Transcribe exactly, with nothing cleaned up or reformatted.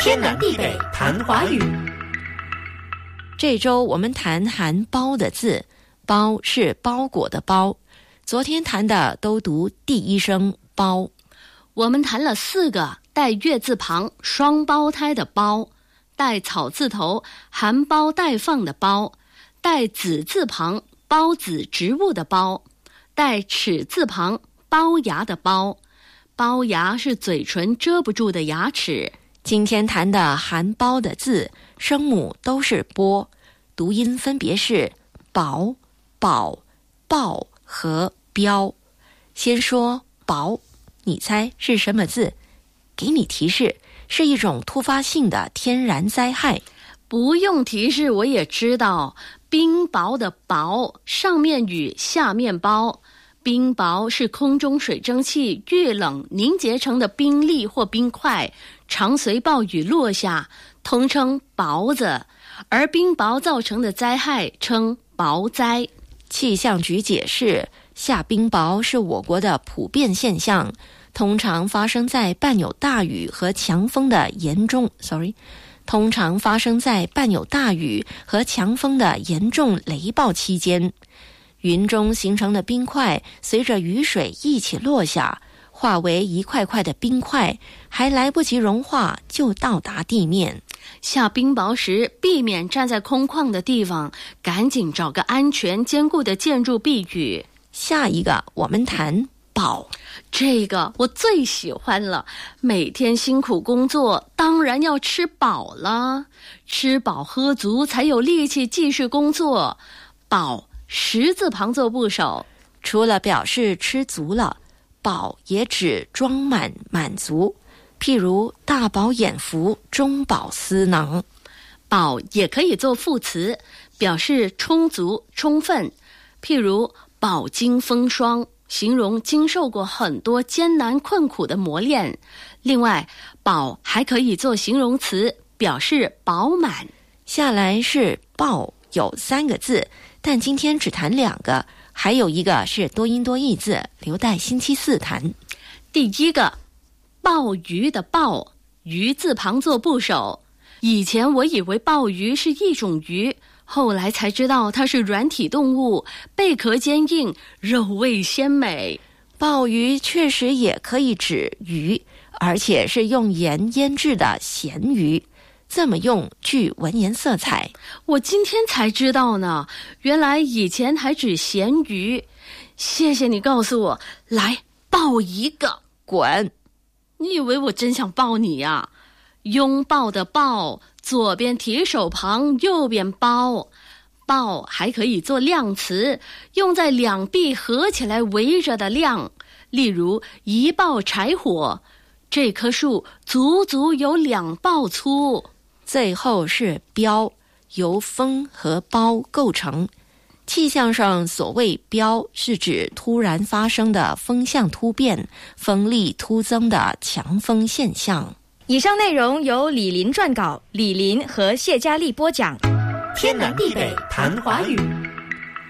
天南地北谈华语。 这周我们谈含包的字，包是包裹的包，昨天谈的都读第一声包。 我们谈了四个带月字旁双胞胎的包，带草字头含苞待放的包，带子字旁孢子植物的包，带齿字旁龅牙的包。龅牙是嘴唇遮不住的牙齿。 今天谈的含苞的字，声母都是波，读音分别是薄、宝、报和标。先说薄，你猜是什么字？给你提示，是一种突发性的天然灾害。 不用提示我也知道，冰雹的雹，上面雨下面包。冰雹是空中水蒸气遇冷凝结成的冰粒或冰块，常随暴雨落下，通称雹子，而冰雹造成的灾害称雹灾。 气象局解释，下冰雹是我国的普遍现象，通常发生在伴有大雨和强风的严重 sorry 通常发生在伴有大雨和强风的严重雷暴期间。云中形成的冰块随着雨水一起落下，化为一块块的冰块，还来不及融化就到达地面。 下冰雹时，避免站在空旷的地方，赶紧找个安全坚固的建筑避雨。 下一个我们谈饱， 这个我最喜欢了。每天辛苦工作，当然要吃饱了，吃饱喝足才有力气继续工作。饱十字旁做部首， 除了表示吃足了，饱也指装满满足，譬如大饱眼福，中饱私囊。 饱也可以做副词，表示充足充分，譬如饱经风霜，形容经受过很多艰难困苦的磨练。另外，饱还可以做形容词，表示饱满。 下来是报，有三个字，但今天只谈两个，还有一个是多音多义字，留待星期四谈。 第一个，鲍鱼的鲍，鱼字旁做部首。以前我以为鲍鱼是一种鱼，后来才知道它是软体动物，贝壳坚硬，肉味鲜美。 鲍鱼确实也可以指鱼，而且是用盐腌制的咸鱼，这么用具文言色彩。 我今天才知道呢，原来以前还指咸鱼。谢谢你告诉我，来抱一个。 滚！ 你以为我真想抱你呀？拥抱的抱，左边提手旁，右边包。抱还可以做量词，用在两臂合起来围着的量。例如一抱柴火，这棵树足足有两抱粗。 最后是标，由风和包构成。气象上所谓标，是指突然发生的风向突变、风力突增的强风现象。 以上内容由李林撰稿，李林和谢佳丽播讲。 天南地北谈华语。